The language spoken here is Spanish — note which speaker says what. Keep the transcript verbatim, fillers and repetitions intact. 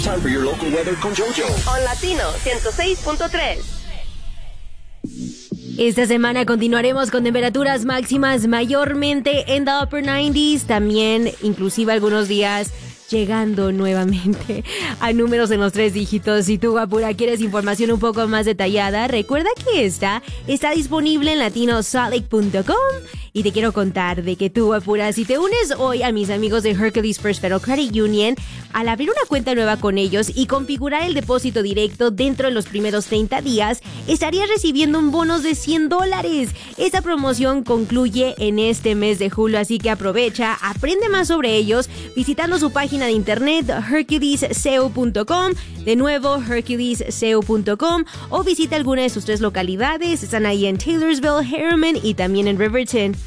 Speaker 1: time for your local weather con JoJo.
Speaker 2: On Latino ciento seis punto tres.
Speaker 3: Esta semana continuaremos con temperaturas máximas mayormente en the upper nineties, también inclusive algunos días llegando nuevamente a números en los tres dígitos. Si tú, guapura, quieres información un poco más detallada, recuerda que esta está disponible en latino salt lake punto com. Y te quiero contar de que tú, guapura, si te unes hoy a mis amigos de Hercules First Federal Credit Union, al abrir una cuenta nueva con ellos y configurar el depósito directo dentro de los primeros treinta días, estarías recibiendo un bonus de cien dólares. Esta promoción concluye en este mes de julio, así que aprovecha, aprende más sobre ellos visitando su página de internet hercules co punto com, de nuevo hercules co punto com, o visita alguna de sus tres localidades. Están ahí en Taylorsville, Harriman y también en Riverton.